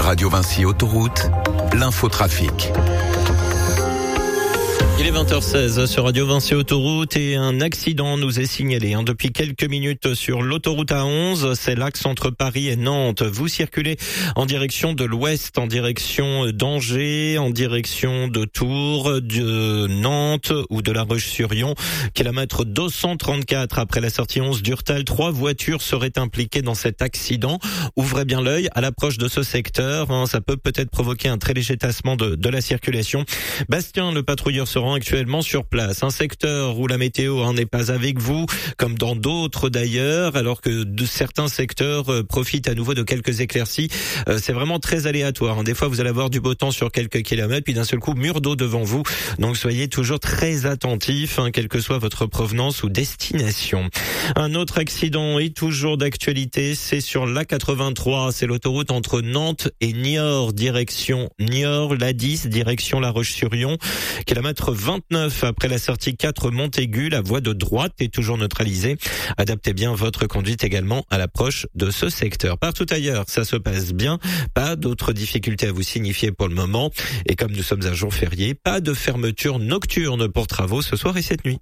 Radio Vinci Autoroute, l'infotrafic. Il est 20h16 sur Radio Vinci Autoroute et un accident nous est signalé depuis quelques minutes sur l'autoroute A11. C'est l'axe entre Paris et Nantes. Vous circulez en direction de l'ouest, en direction d'Angers, en direction de Tours, de Nantes ou de La Roche-sur-Yon. Kilomètre 234 après la sortie 11 d'Urtal. 3 voitures seraient impliquées dans cet accident. Ouvrez bien l'œil à l'approche de ce secteur. Ça peut peut-être provoquer un très léger tassement de la circulation. Bastien, le patrouilleur, se rend actuellement sur place. Un secteur où la météo n'est pas avec vous, comme dans d'autres d'ailleurs, alors que certains secteurs profitent à nouveau de quelques éclaircies. C'est vraiment très aléatoire. Des fois, vous allez avoir du beau temps sur quelques kilomètres, puis d'un seul coup, mur d'eau devant vous. Donc, soyez toujours très attentifs, quelle que soit votre provenance ou destination. Un autre accident est toujours d'actualité, c'est sur l'A83. C'est l'autoroute entre Nantes et Niort, direction Niort, l'A10, direction La Roche-sur-Yon. Kilomètre 29 après la sortie 4 Montaigu, la voie de droite est toujours neutralisée. Adaptez bien votre conduite également à l'approche de ce secteur. Partout ailleurs, ça se passe bien. Pas d'autres difficultés à vous signifier pour le moment. Et comme nous sommes un jour férié, pas de fermeture nocturne pour travaux ce soir et cette nuit.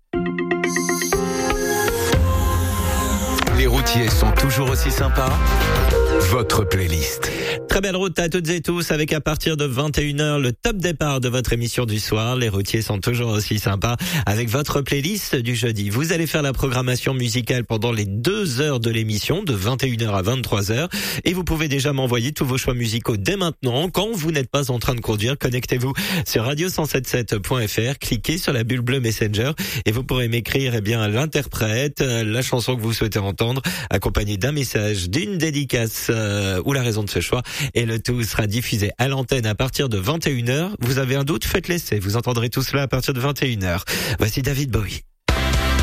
Les routiers sont toujours aussi sympas. Votre playlist. Très belle route à toutes et tous avec à partir de 21h le top départ de votre émission du soir. Les routiers sont toujours aussi sympas avec votre playlist du jeudi. Vous allez faire la programmation musicale pendant les 2 heures de l'émission de 21h à 23h et vous pouvez déjà m'envoyer tous vos choix musicaux dès maintenant. Quand vous n'êtes pas en train de conduire, connectez-vous sur radio177.fr, cliquez sur la bulle bleue Messenger et vous pourrez m'écrire l'interprète, la chanson que vous souhaitez entendre, accompagnée d'un message, d'une dédicace ou la raison de ce choix. Et le tout sera diffusé à l'antenne à partir de 21h. Vous avez un doute? Faites l'essai. Vous entendrez tout cela à partir de 21h. Voici David Bowie.